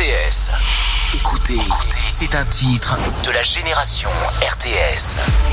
RTS. Écoutez, c'est un titre de la génération RTS.